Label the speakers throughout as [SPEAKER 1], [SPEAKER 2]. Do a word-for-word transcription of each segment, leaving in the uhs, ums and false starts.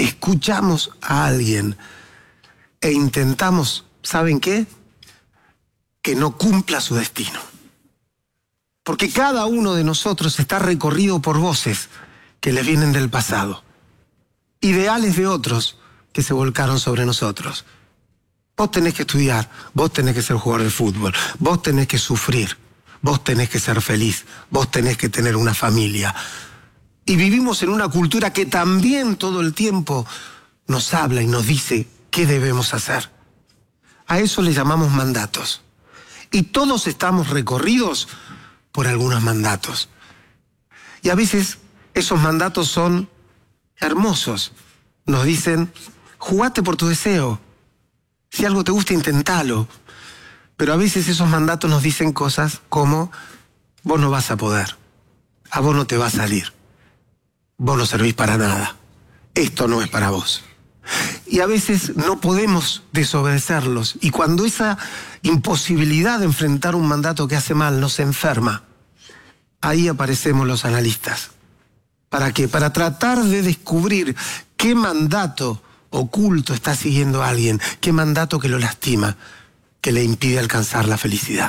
[SPEAKER 1] escuchamos a alguien e intentamos, ¿saben qué? Que no cumpla su destino. Porque cada uno de nosotros está recorrido por voces que les vienen del pasado, ideales de otros que se volcaron sobre nosotros. Vos tenés que estudiar, vos tenés que ser jugador de fútbol, vos tenés que sufrir, vos tenés que ser feliz, vos tenés que tener una familia. Y vivimos en una cultura que también todo el tiempo nos habla y nos dice qué debemos hacer. A eso le llamamos mandatos. Y todos estamos recorridos por algunos mandatos. Y a veces esos mandatos son hermosos. Nos dicen, jugate por tu deseo. Si algo te gusta, intentalo. Pero a veces esos mandatos nos dicen cosas como, vos no vas a poder, a vos no te va a salir, vos no servís para nada, esto no es para vos. Y a veces no podemos desobedecerlos. Y cuando esa imposibilidad de enfrentar un mandato que hace mal nos enferma, ahí aparecemos los analistas. ¿Para qué? Para tratar de descubrir qué mandato oculto está siguiendo a alguien, qué mandato que lo lastima, que le impide alcanzar la felicidad.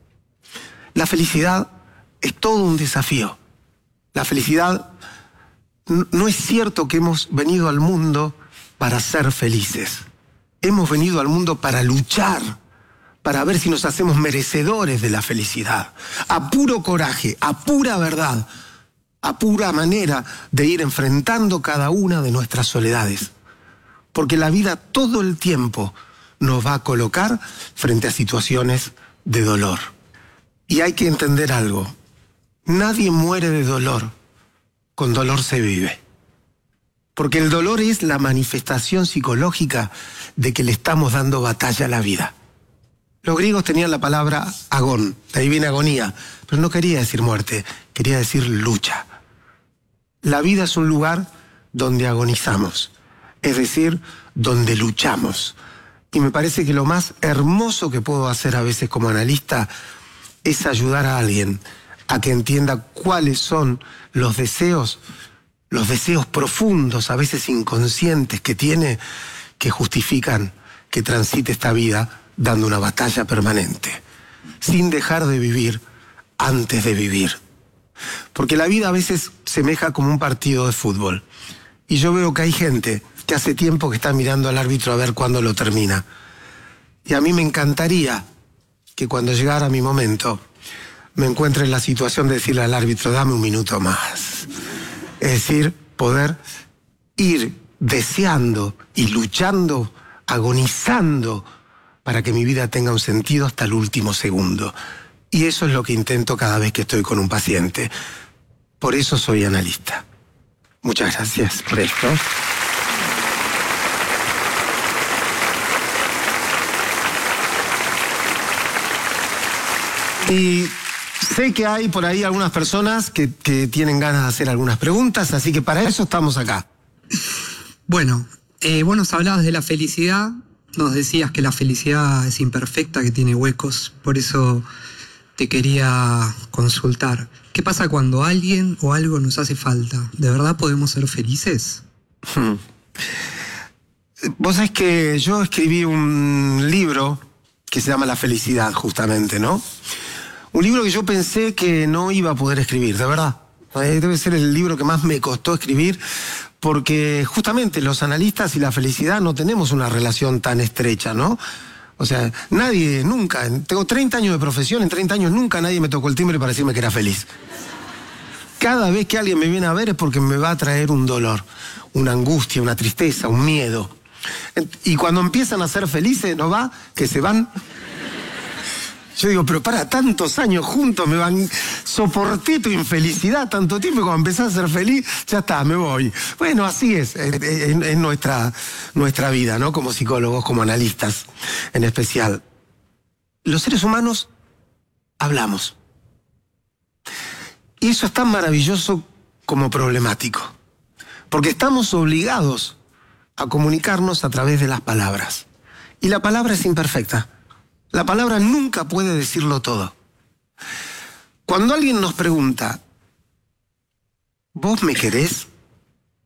[SPEAKER 1] La felicidad es todo un desafío. La felicidad, no es cierto que hemos venido al mundo para ser felices. Hemos venido al mundo para luchar, para ver si nos hacemos merecedores de la felicidad. A puro coraje, a pura verdad, a pura manera de ir enfrentando cada una de nuestras soledades. Porque la vida todo el tiempo nos va a colocar frente a situaciones de dolor. Y hay que entender algo. Nadie muere de dolor. Con dolor se vive. Porque el dolor es la manifestación psicológica de que le estamos dando batalla a la vida. Los griegos tenían la palabra agón, de ahí viene agonía, pero no quería decir muerte, quería decir lucha. La vida es un lugar donde agonizamos, es decir, donde luchamos. Y me parece que lo más hermoso que puedo hacer a veces como analista es ayudar a alguien a que entienda cuáles son los deseos, los deseos profundos, a veces inconscientes, que tiene, que justifican que transite esta vida dando una batalla permanente, sin dejar de vivir antes de vivir. Porque la vida a veces semeja como un partido de fútbol. Y yo veo que hay gente que hace tiempo que está mirando al árbitro a ver cuándo lo termina. Y a mí me encantaría que cuando llegara mi momento me encuentre en la situación de decirle al árbitro, dame un minuto más. Es decir, poder ir deseando y luchando, agonizando para que mi vida tenga un sentido hasta el último segundo. Y eso es lo que intento cada vez que estoy con un paciente. Por eso soy analista. Muchas gracias por esto. Y sé que hay por ahí algunas personas que, que tienen ganas de hacer algunas preguntas, así que para eso estamos acá.
[SPEAKER 2] Bueno, eh, vos nos hablabas de la felicidad, nos decías que la felicidad es imperfecta, que tiene huecos, por eso te quería consultar. ¿Qué pasa cuando alguien o algo nos hace falta? ¿De verdad podemos ser felices?
[SPEAKER 1] Hmm. Vos sabés que yo escribí un libro que se llama La felicidad, justamente, ¿no? Un libro que yo pensé que no iba a poder escribir, de verdad. Debe ser el libro que más me costó escribir, porque justamente los analistas y la felicidad no tenemos una relación tan estrecha, ¿no? O sea, nadie, nunca, tengo treinta años de profesión, en treinta años nunca nadie me tocó el timbre para decirme que era feliz. Cada vez que alguien me viene a ver es porque me va a traer un dolor, una angustia, una tristeza, un miedo. Y cuando empiezan a ser felices, ¿no va? Que se van. Yo digo, pero para tantos años juntos me van, soporté tu infelicidad tanto tiempo y cuando empecé a ser feliz, ya está, me voy. Bueno, así es, es, es, es nuestra, nuestra vida, ¿no? Como psicólogos, como analistas en especial. Los seres humanos hablamos. Y eso es tan maravilloso como problemático. Porque estamos obligados a comunicarnos a través de las palabras. Y la palabra es imperfecta. La palabra nunca puede decirlo todo. Cuando alguien nos pregunta, ¿vos me querés?